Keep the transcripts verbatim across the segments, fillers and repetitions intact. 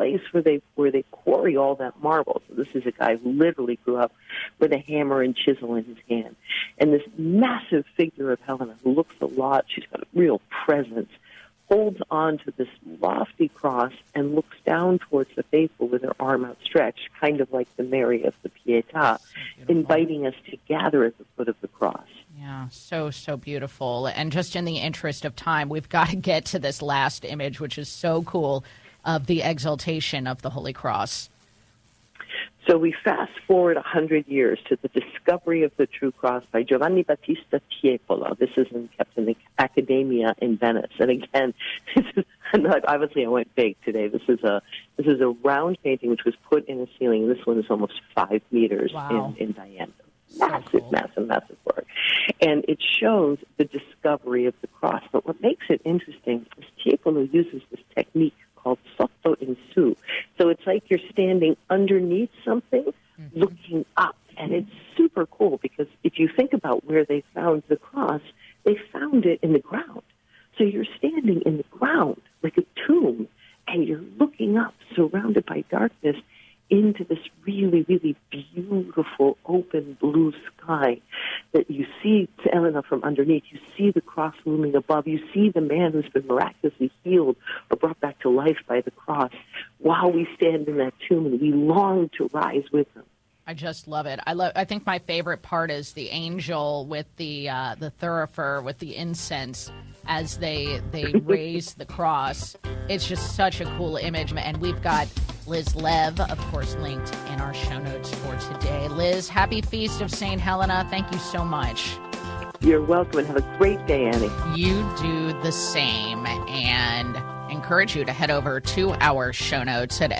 place where they where they quarry all that marble. So this is a guy who literally grew up with a hammer and chisel in his hand. And this massive figure of Helena, who looks a lot, she's got a real presence, holds on to this lofty cross and looks down towards the faithful with her arm outstretched, kind of like the Mary of the Pietà, inviting us to gather at the foot of the cross. Yeah, so, so beautiful. And just in the interest of time, we've got to get to this last image, which is so cool, of the exaltation of the Holy Cross. So we fast forward one hundred years to the discovery of the true cross by Giovanni Battista Tiepolo. This is in, kept in the Accademia in Venice. And again, this is obviously I went big today. This is a this is a round painting which was put in a ceiling. This one is almost five meters wow. in, in diameter. So Massive, cool. massive, massive work. And it shows the discovery of the cross. But what makes it interesting is Tiepolo uses this technique called sotto in su. So it's like you're standing underneath something, mm-hmm. looking up. And it's super cool because if you think about where they found the cross, they found it in the ground. So you're standing in the ground like a tomb, and you're looking up, surrounded by darkness, into this really, really beautiful open blue sky that you see Helena from underneath. You see the cross looming above. You see the man who's been miraculously healed or brought back to life by the cross while we stand in that tomb, and we long to rise with him. I just love it. I love. I think my favorite part is the angel with the uh, the thurifer with the incense as they they raise the cross. It's just such a cool image, and we've got Liz Lev, of course, linked in our show notes for today. Liz, happy Feast of Saint Helena. Thank you so much. You're welcome, and have a great day, Annie. You do the same, and encourage you to head over to our show notes at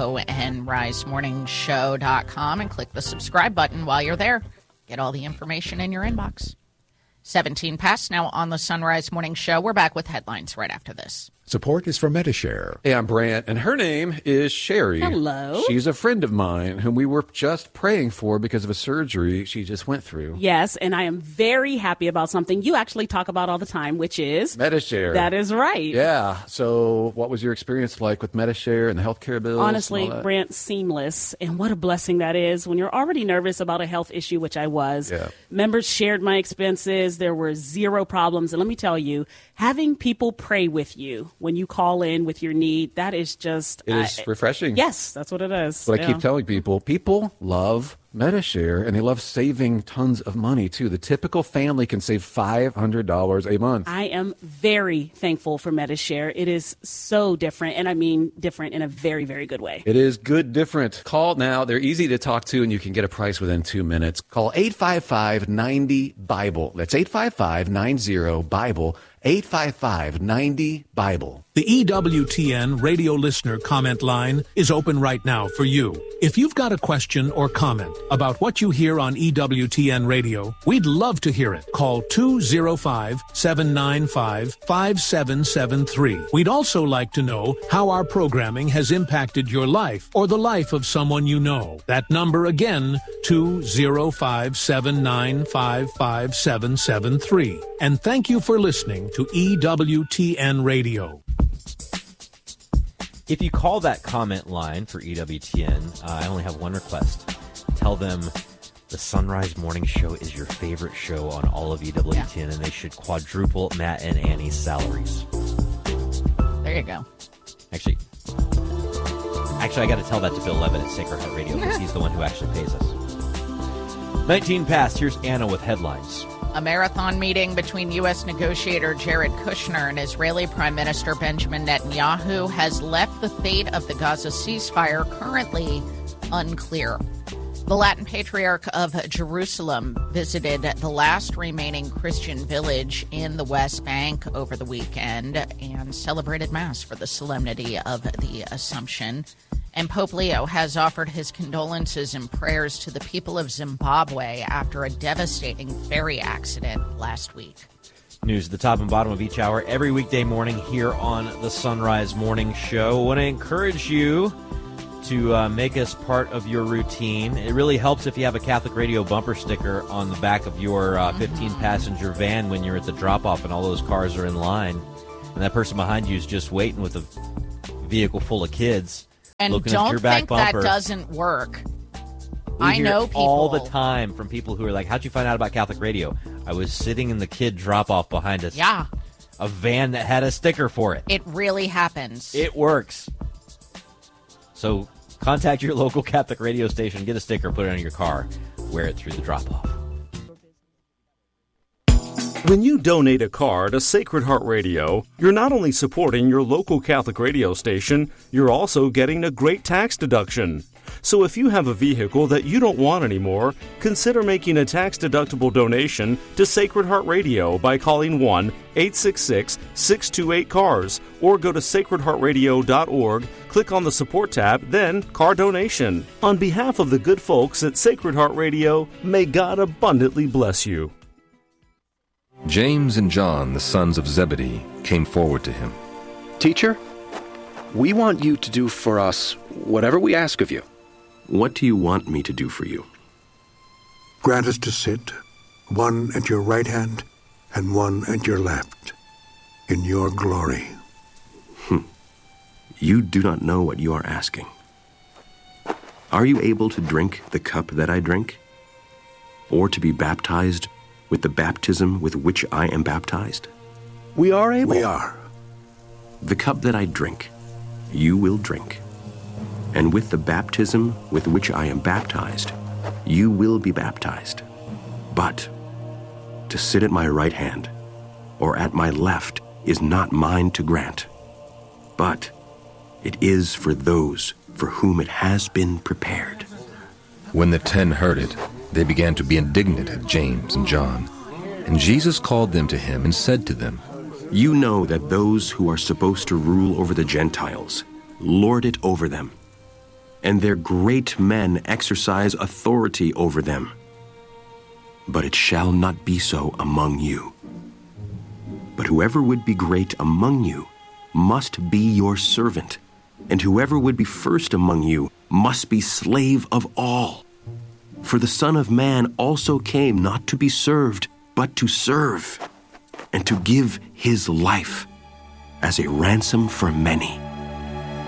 sonrise morning show dot com and click the subscribe button while you're there. Get all the information in your inbox. seventeen past now on the Sunrise Morning Show. We're back with headlines right after this. Support is from Medi-Share. Hey, I'm Brant, and her name is Sherry. Hello. She's a friend of mine whom we were just praying for because of a surgery she just went through. Yes, and I am very happy about something you actually talk about all the time, which is... Medi-Share. That is right. Yeah. So what was your experience like with Medi-Share and the healthcare bills? Honestly, Brant, seamless. And what a blessing that is when you're already nervous about a health issue, which I was. Yeah. Members shared my expenses. There were zero problems. And let me tell you, having people pray with you when you call in with your need, that is just... It is uh, refreshing. Yes, that's what it is. But yeah. I keep telling people, people love Medi-Share, and they love saving tons of money, too. The typical family can save five hundred dollars a month. I am very thankful for Medi-Share. It is so different, and I mean different in a very, very good way. It is good different. Call now. They're easy to talk to, and you can get a price within two minutes. Call eight five five, nine zero, BIBLE. That's eight five five, nine zero, BIBLE. eight five five, nine zero, BIBLE. The E W T N radio listener comment line is open right now for you. If you've got a question or comment about what you hear on E W T N radio, we'd love to hear it. Call two oh five, seven nine five, five seven seven three. We'd also like to know how our programming has impacted your life or the life of someone you know. That number again, two oh five, seven nine five, five seven seven three. And thank you for listening to E W T N Radio. If you call that comment line for E W T N, uh, I only have one request. Tell them the Sunrise Morning Show is your favorite show on all of E W T N, yeah. and they should quadruple Matt and Annie's salaries. There you go. Actually, actually, I got to tell that to Bill Levitt at Sacred Heart Radio because he's the one who actually pays us. nineteen past, here's Anna with headlines. A marathon meeting between U S negotiator Jared Kushner and Israeli Prime Minister Benjamin Netanyahu has left the fate of the Gaza ceasefire currently unclear. The Latin Patriarch of Jerusalem visited the last remaining Christian village in the West Bank over the weekend and celebrated Mass for the solemnity of the Assumption. And Pope Leo has offered his condolences and prayers to the people of Zimbabwe after a devastating ferry accident last week. News at the top and bottom of each hour every weekday morning here on the Sunrise Morning Show. I want to encourage you to uh, make us part of your routine. It really helps if you have a Catholic Radio bumper sticker on the back of your uh, fifteen-passenger van when you're at the drop-off and all those cars are in line. And that person behind you is just waiting with a vehicle full of kids. And looking don't at your back think bumper. that doesn't work. We I hear know it people all the time from people who are like, how'd you find out about Catholic radio? I was sitting in the kid drop-off behind us. Yeah. A van that had a sticker for it. It really happens. It works. So contact your local Catholic radio station, get a sticker, put it on your car, wear it through the drop-off. When you donate a car to Sacred Heart Radio, you're not only supporting your local Catholic radio station, you're also getting a great tax deduction. So if you have a vehicle that you don't want anymore, consider making a tax-deductible donation to Sacred Heart Radio by calling one eight six six, six two eight, C A R S or go to sacred heart radio dot org, click on the support tab, then car donation. On behalf of the good folks at Sacred Heart Radio, may God abundantly bless you. James and John, the sons of Zebedee, came forward to him. Teacher, we want you to do for us whatever we ask of you. What do you want me to do for you? Grant us to sit, one at your right hand and one at your left, in your glory. Hmm. You do not know what you are asking. Are you able to drink the cup that I drink? Or to be baptized with the baptism with which I am baptized? We are able. We are. The cup that I drink, you will drink. And with the baptism with which I am baptized, you will be baptized. But to sit at my right hand or at my left is not mine to grant, but it is for those for whom it has been prepared. When the ten heard it, they began to be indignant at James and John. And Jesus called them to him and said to them, You know that those who are supposed to rule over the Gentiles lord it over them, and their great men exercise authority over them. But it shall not be so among you. But whoever would be great among you must be your servant, and whoever would be first among you must be slave of all. For the Son of Man also came not to be served, but to serve, and to give his life as a ransom for many.